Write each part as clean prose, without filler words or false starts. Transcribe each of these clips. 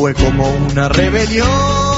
fue como una rebelión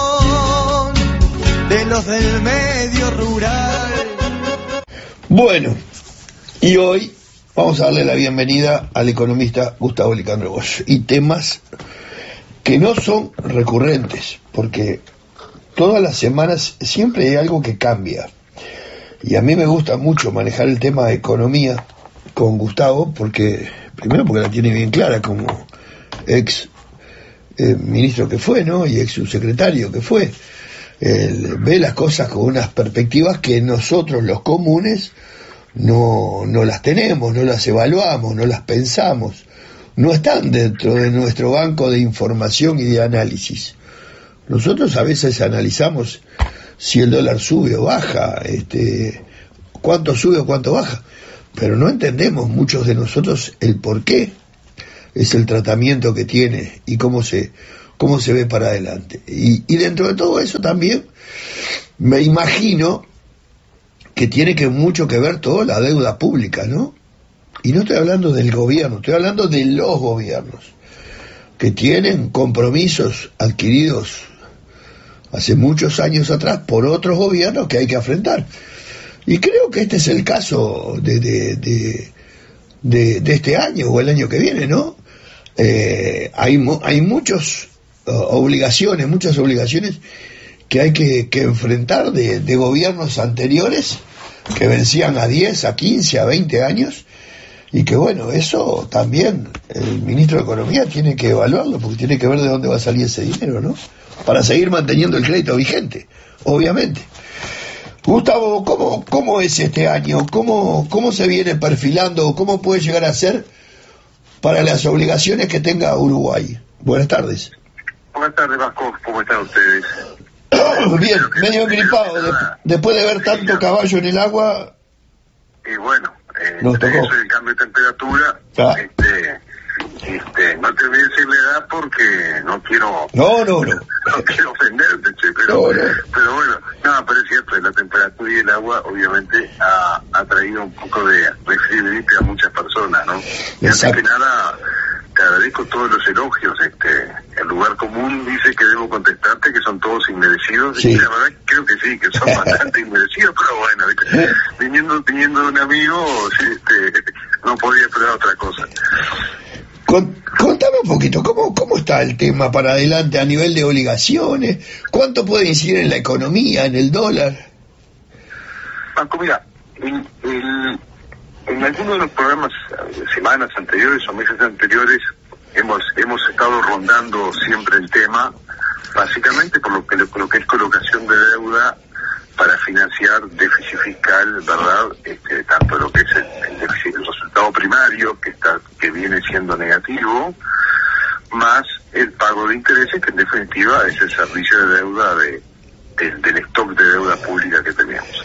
de los del medio rural. Bueno, y hoy vamos a darle la bienvenida al economista Gustavo Licandro Bosch, y temas que no son recurrentes, porque todas las semanas siempre hay algo que cambia, y a mí me gusta mucho manejar el tema de economía con Gustavo, porque primero porque la tiene bien clara como ex ministro que fue, ¿no? Y ex subsecretario que fue. Ve las cosas con unas perspectivas que nosotros los comunes no las tenemos, no las evaluamos, no las pensamos, no están dentro de nuestro banco de información y de análisis. Nosotros a veces analizamos si el dólar sube o baja, cuánto sube o cuánto baja, pero no entendemos muchos de nosotros el por qué es el tratamiento que tiene y cómo se ve para adelante. Y dentro de todo eso también me imagino que tiene mucho que ver toda la deuda pública, ¿no? Y no estoy hablando del gobierno, estoy hablando de los gobiernos, que tienen compromisos adquiridos hace muchos años atrás por otros gobiernos que hay que afrontar. Y creo que este es el caso de este año o el año que viene, ¿no? Hay muchas obligaciones que hay que enfrentar de gobiernos anteriores que vencían a 10, a 15, a 20 años, y que bueno, eso también el ministro de Economía tiene que evaluarlo, porque tiene que ver de dónde va a salir ese dinero, ¿no? Para seguir manteniendo el crédito vigente, obviamente. Gustavo, ¿cómo es este año? ¿Cómo se viene perfilando? ¿Cómo puede llegar a ser para las obligaciones que tenga Uruguay? Buenas tardes. Buenas tardes, Vasco. ¿Cómo están ustedes? Bien, medio gripado. Después de ver tanto caballo en el agua. Y bueno, nos tocó. Eso del cambio de temperatura. Ah. No te voy a decir la edad porque no quiero. No. No quiero ofenderte, che, pero bueno, pero es cierto, la temperatura y el agua obviamente ha traído un poco de flexibilidad a muchas personas, ¿no? Y antes que nada, te agradezco todos los elogios. El lugar común dice que debo contestarte que son todos inmerecidos, sí. Y la verdad creo que sí, que son bastante inmerecidos, pero bueno, ¿viste? Viniendo de un amigo, no podía esperar otra cosa. Contame un poquito, ¿cómo está el tema para adelante a nivel de obligaciones? ¿Cuánto puede incidir en la economía, en el dólar? Marco, mira, en algunos de los programas, semanas anteriores o meses anteriores, hemos estado rondando siempre el tema, básicamente por lo que es colocación de deuda para financiar déficit fiscal, ¿verdad? Tanto lo que es el déficit, el resultado primario, que viene siendo negativo, más el pago de intereses, que en definitiva es el servicio de deuda del stock de deuda pública que tenemos.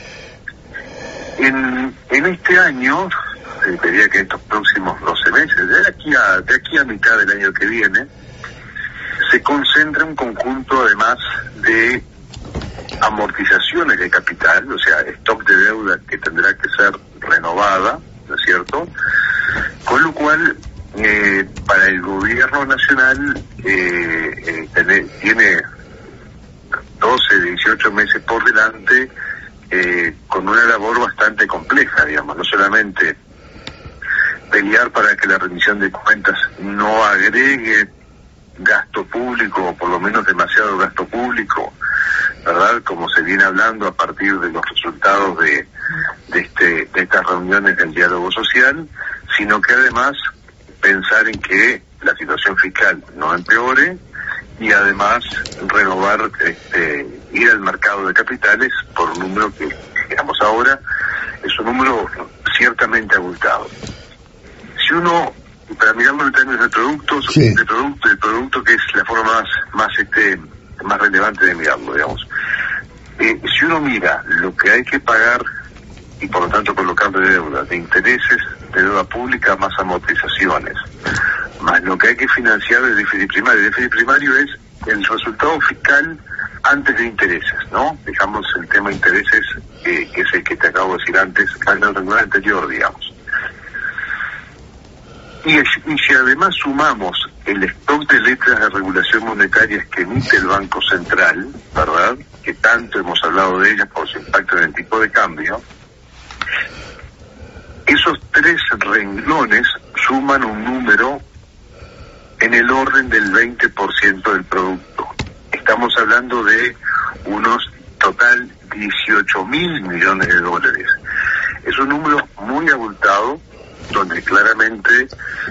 En este año, diría que en estos próximos 12 meses, de aquí a mitad del año que viene, se concentra un conjunto además de amortizaciones de capital, o sea, stock de deuda que tendrá que ser renovada, ¿no es cierto? Con lo cual, para el gobierno nacional tiene 12, 18 meses por delante, con una labor bastante compleja, digamos, no solamente pelear para que la rendición de cuentas no agregue gasto público, o por lo menos demasiado gasto público, ¿verdad? Como se viene hablando a partir de los resultados de estas reuniones del diálogo social, sino que además pensar en que la situación fiscal no empeore y además renovar, ir al mercado de capitales por un número que, digamos ahora, es un número ciertamente abultado. Si uno, para mirarlo en términos de productos, sí, del producto que es la forma más relevante de mirarlo, digamos. Si uno mira lo que hay que pagar y por lo tanto colocar de deuda, de intereses, de deuda pública más amortizaciones, más lo que hay que financiar de déficit primario. El déficit primario es el resultado fiscal antes de intereses, ¿no? Dejamos el tema de intereses, que es el que te acabo de decir antes, en la anterior, digamos. Y si además sumamos el stock de letras de regulación monetaria que emite el Banco Central, ¿verdad?, que tanto hemos hablado de ellas por su impacto en el tipo de cambio, esos 3 renglones suman un número en el orden del 20% del producto. Estamos hablando de unos total 18.000 millones de dólares. Es un número muy abultado, donde claramente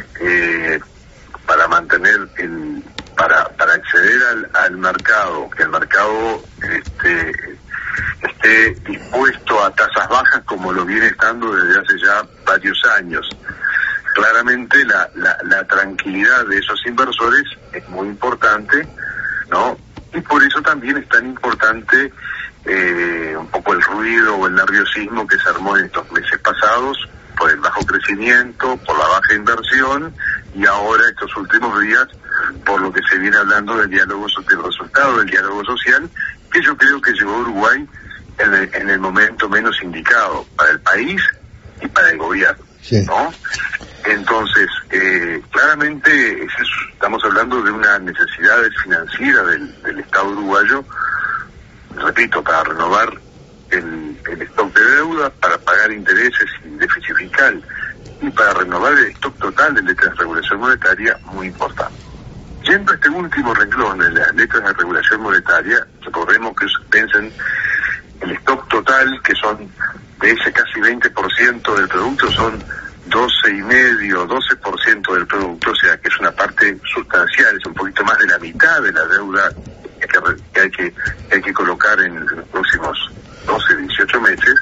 para mantener para acceder al mercado, que el mercado esté dispuesto a tasas bajas como lo viene estando desde hace ya varios años. Claramente la tranquilidad de esos inversores es muy importante, ¿no? Y por eso también es tan importante un poco el ruido o el nerviosismo que se armó en estos meses pasados por el bajo crecimiento, por la baja inversión, y ahora estos últimos días por lo que se viene hablando del resultado del diálogo social, que yo creo que llegó a Uruguay en el momento menos indicado para el país y para el gobierno, sí, ¿no? Entonces, claramente estamos hablando de una necesidad financiera del Estado uruguayo, repito, para renovar el stock de deuda, para pagar intereses y déficit fiscal, y para renovar el stock total de letras de regulación monetaria, muy importante. Yendo a este último renglón de las letras de regulación monetaria, recordemos que piensen el stock total, que son de ese casi 20% del producto, son 12% del producto, o sea que es una parte sustancial, es un poquito más de la mitad de la deuda que hay que colocar en los próximos 18 meses.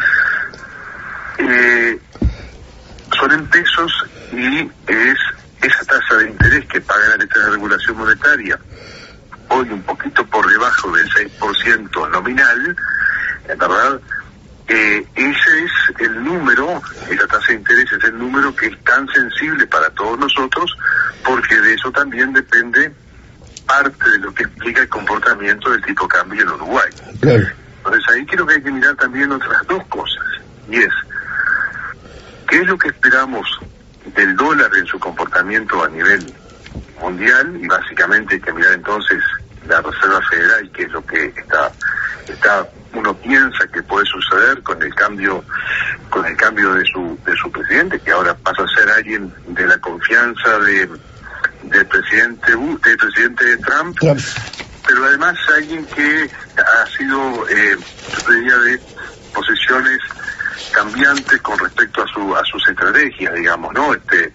Son en pesos y es esa tasa de interés que paga la letra de regulación monetaria, hoy un poquito por debajo del 6% nominal, ¿verdad? Ese es el número, esa tasa de interés es el número que es tan sensible para todos nosotros, porque de eso también depende parte de lo que explica el comportamiento del tipo de cambio en Uruguay. Claro. Entonces ahí creo que hay que mirar también otras dos cosas, y es, ¿qué es lo que esperamos del dólar en su comportamiento a nivel mundial? Y básicamente hay que mirar entonces la Reserva Federal, que es lo que está uno piensa que puede suceder con el cambio de su presidente, que ahora pasa a ser alguien de la confianza del presidente Trump, pero además alguien que ha sido, yo diría, de posiciones cambiantes con respecto a sus estrategias, digamos, ¿no?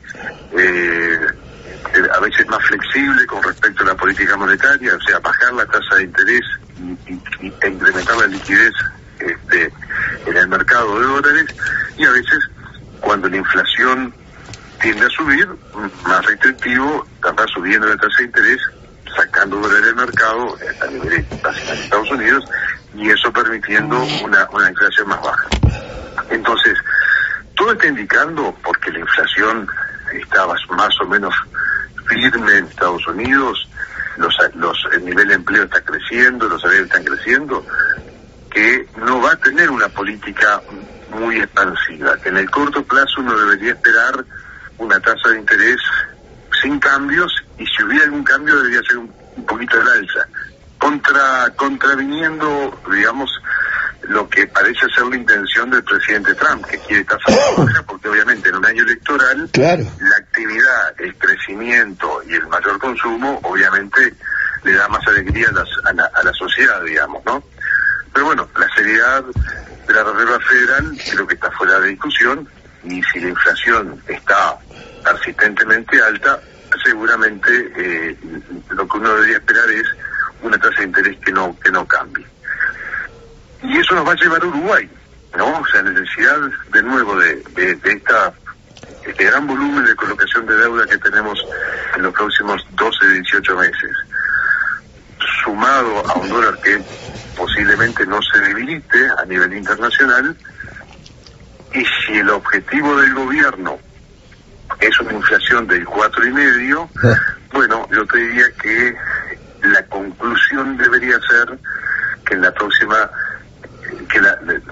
A veces más flexible con respecto a la política monetaria, o sea, bajar la tasa de interés e incrementar la liquidez en el mercado de dólares, y a veces cuando la inflación tiende a subir, más restrictivo, está subiendo la tasa de interés, sacando dólares del mercado a nivel de Estados Unidos, y eso permitiendo una inflación más baja. Entonces, todo está indicando, porque la inflación estaba más o menos firme en Estados Unidos, el nivel de empleo está creciendo, los salarios están creciendo, que no va a tener una política muy expansiva, que en el corto plazo uno debería esperar una tasa de interés sin cambios, y si hubiera algún cambio debería ser un poquito al alza, contraviniendo, digamos, lo que parece ser la intención del presidente Trump, que quiere tasas bajas, porque obviamente en un año electoral, claro, la actividad, el crecimiento y el mayor consumo obviamente le da más alegría a la sociedad, digamos, ¿no? Pero bueno, la seriedad de la Reserva Federal creo que está fuera de discusión, y si la inflación está persistentemente alta, seguramente lo que uno debería esperar es una tasa de interés que no cambie. Y eso nos va a llevar a Uruguay, ¿no? O sea, necesidad de nuevo de este gran volumen de colocación de deuda que tenemos en los próximos 18 meses, sumado a un dólar que posiblemente no se debilite a nivel internacional, y si el objetivo del gobierno es una inflación del 4,5, bueno, yo te diría que la conclusión debería ser que en la próxima,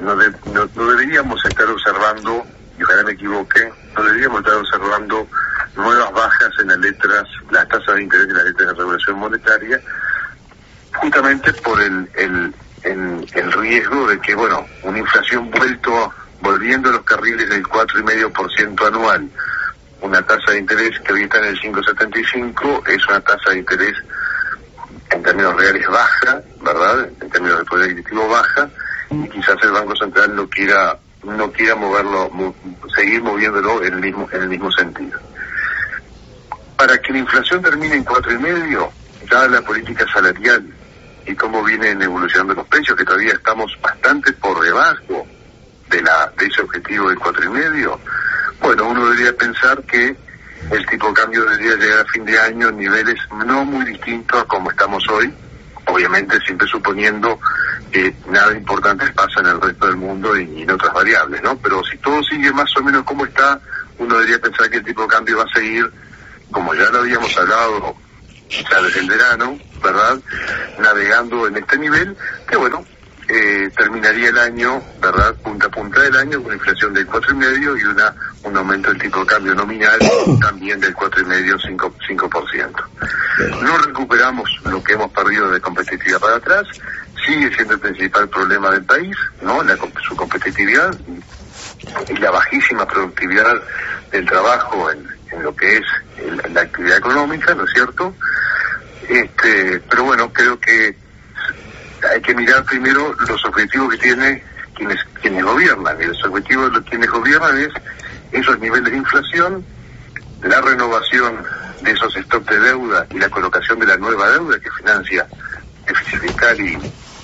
no deberíamos estar observando, y ojalá me equivoque, no deberíamos estar observando nuevas bajas en las tasas de interés de las letras de regulación monetaria, justamente por el riesgo de que, bueno, una inflación volviendo a los carriles del 4,5% anual, una tasa de interés que hoy está en el 5,75, es una tasa de interés en términos reales baja, ¿verdad? En términos de poder adquisitivo baja, y quizás el Banco Central no quiera seguir moviéndolo en el mismo sentido. Para que la inflación termine en 4,5, ya la política salarial y cómo vienen evolucionando los precios, que todavía estamos bastante por debajo de ese objetivo del 4,5, bueno, uno debería pensar que el tipo de cambio debería llegar a fin de año en niveles no muy distintos a como estamos hoy, obviamente siempre suponiendo que nada importante pasa en el resto del mundo y en otras variables, ¿no? Pero si todo sigue más o menos como está, uno debería pensar que el tipo de cambio va a seguir, como ya lo habíamos hablado ya desde el verano, ¿verdad?, navegando en este nivel, que bueno, terminaría el año, ¿verdad?, punta a punta del año, con una inflación del 4,5 y un aumento del tipo de cambio nominal también del 4,5, 5%. No recuperamos lo que hemos perdido de competitividad para atrás, sigue siendo el principal problema del país, ¿no?, su competitividad y la bajísima productividad del trabajo en lo que es la actividad económica, ¿no es cierto? Pero bueno, creo que hay que mirar primero los objetivos que tienen quienes gobiernan, y los objetivos de quienes gobiernan es esos niveles de inflación, la renovación de esos stocks de deuda y la colocación de la nueva deuda que financia déficit fiscal y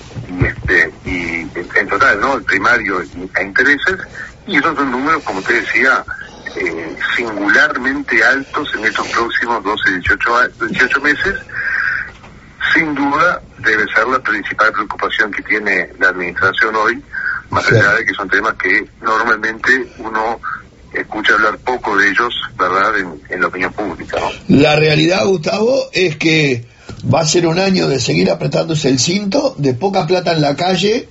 en total, ¿no?, el primario a intereses, y esos son números, como te decía, singularmente altos en estos próximos 18 meses. Sin duda debe ser la principal preocupación que tiene la administración hoy, más allá de que son temas que normalmente uno escucha hablar poco de ellos, ¿verdad?, en la opinión pública, ¿no? La realidad, Gustavo, es que va a ser un año de seguir apretándose el cinto, de poca plata en la calle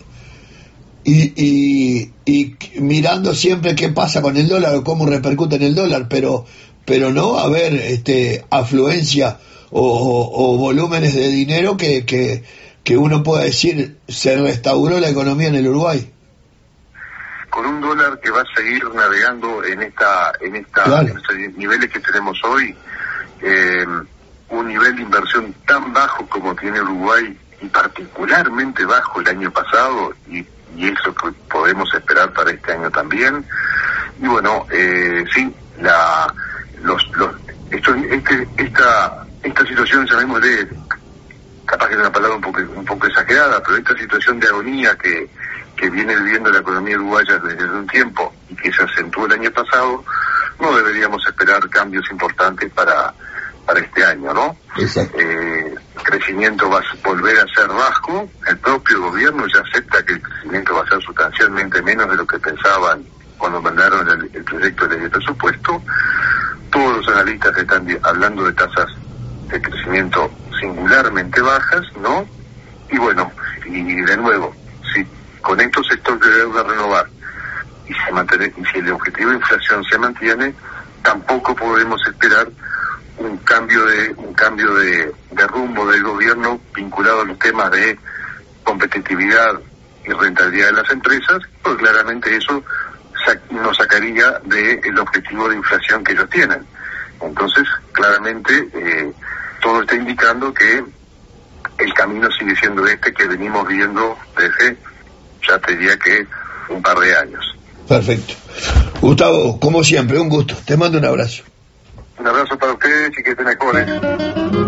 y mirando siempre qué pasa con el dólar o cómo repercute en el dólar, pero no va a haber afluencia o volúmenes de dinero que uno pueda decir se restauró la economía en el Uruguay. Con un dólar que va a seguir navegando en claro, en estos niveles que tenemos hoy, un nivel de inversión tan bajo como tiene Uruguay y particularmente bajo el año pasado, y eso que podemos esperar para este año también. Y bueno, sí, esta situación, llamémosle, capaz que es una palabra un poco exagerada, pero esta situación de agonía que viene viviendo la economía uruguaya desde un tiempo y que se acentuó el año pasado, no deberíamos esperar cambios importantes para este año, ¿no? Exacto. El crecimiento va a volver a ser bajo, el propio gobierno ya acepta que el crecimiento va a ser sustancialmente menos de lo que pensaban cuando mandaron el proyecto de ley de presupuesto. Todos los analistas están hablando de tasas de crecimiento singularmente bajas, ¿no? Y bueno, y de nuevo, si con estos sectores de deuda renovar y si el objetivo de inflación se mantiene, tampoco podemos esperar un cambio de rumbo del gobierno vinculado a los temas de competitividad y rentabilidad de las empresas, pues claramente eso nos sacaría del objetivo de inflación que ellos tienen. Entonces, claramente, todo está indicando que el camino sigue siendo que venimos viendo desde, ya te diría que, un par de años. Perfecto. Gustavo, como siempre, un gusto. Te mando un abrazo. Un abrazo para ustedes y que estén mejores.